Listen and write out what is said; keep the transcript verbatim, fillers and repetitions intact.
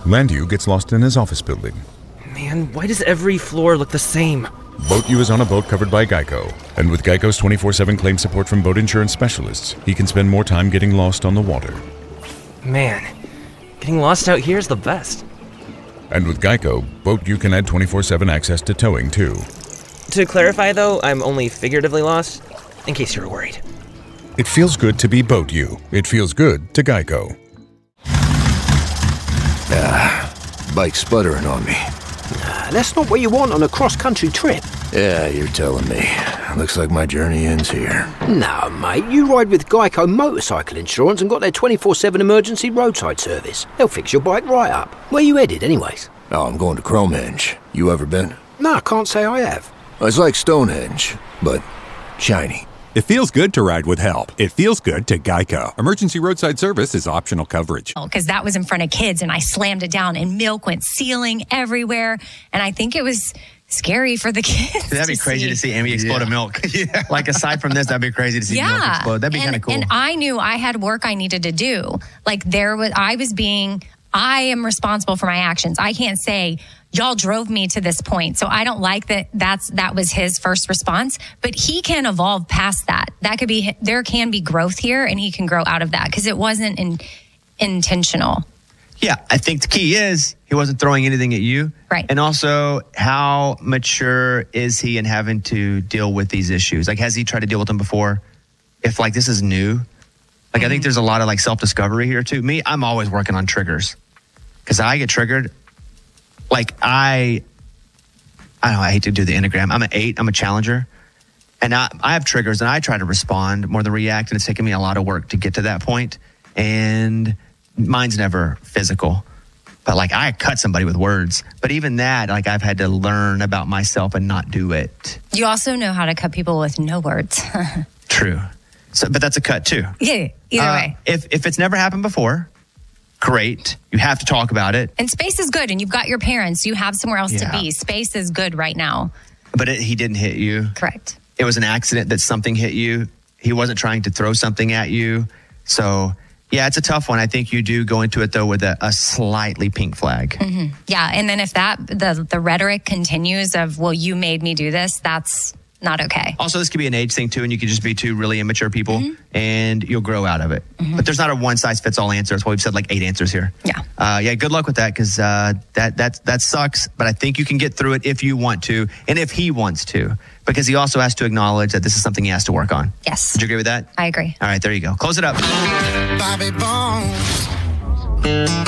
Landu gets lost in his office building. Man, why does every floor look the same? Boat U is on a boat covered by Geico, and with Geico's twenty-four seven claim support from boat insurance specialists, he can spend more time getting lost on the water. Man, getting lost out here is the best. And with Geico, Boat U can add twenty-four seven access to towing too. To clarify though, I'm only figuratively lost, in case you were worried. It feels good to be Boat U. It feels good to Geico. Ah, bike's sputtering on me. Nah, that's not what you want on a cross-country trip. Yeah, you're telling me. Looks like my journey ends here. No, mate, you ride with Geico Motorcycle Insurance and got their twenty-four seven emergency roadside service. They'll fix your bike right up. Where you headed, anyways? Oh, I'm going to Cromenge. You ever been? No, I can't say I have. It's like Stonehenge, but shiny. It feels good to ride with help. It feels good to Geico. Emergency roadside service is optional coverage. Because that was in front of kids, and I slammed it down, and milk went sealing everywhere. And I think it was scary for the kids. That'd be to crazy see. to see Amy explode Yeah. a milk. Yeah. Like, aside from this, that'd be crazy to see Yeah. milk explode. That'd be And- kind of cool. And I knew I had work I needed to do. Like, there was, I was being, I am responsible for my actions. I can't say, y'all drove me to this point. So I don't like that that's that was his first response, but he can evolve past that. That could be, there can be growth here, and he can grow out of that because it wasn't in, intentional. Yeah, I think the key is he wasn't throwing anything at you. Right. And also, how mature is he in having to deal with these issues? Like, has he tried to deal with them before? If, like, this is new. Like, mm-hmm. I think there's a lot of, like, self-discovery here, too. Me, I'm always working on triggers. Because I get triggered. Like, I, I don't know, I hate to do the Enneagram. I'm an eight. I'm a challenger. And I, I have triggers, and I try to respond more than react. And it's taken me a lot of work to get to that point. And mine's never physical. But, like, I cut somebody with words. But even that, like, I've had to learn about myself and not do it. You also know how to cut people with no words. True. So, but that's a cut, too. Yeah, either Uh, way. If if it's never happened before, great. You have to talk about it. And space is good, and you've got your parents. You have somewhere else Yeah. to be. Space is good right now. But it, he didn't hit you. Correct. It was an accident that something hit you. He wasn't trying to throw something at you. So, yeah, it's a tough one. I think you do go into it, though, with a, a slightly pink flag. Mm-hmm. Yeah, and then if that, the, the rhetoric continues of, well, you made me do this, that's not okay. Also, this could be an age thing, too, and you could just be two really immature people, Mm-hmm. and you'll grow out of it. Mm-hmm. But there's not a one-size-fits-all answer. That's why we've said, like, eight answers here. Yeah. Uh, yeah, good luck with that, because uh, that, that, that sucks, but I think you can get through it if you want to, and if he wants to, because he also has to acknowledge that this is something he has to work on. Yes. Would you agree with that? I agree. All right, there you go. Close it up. Bobby Bones.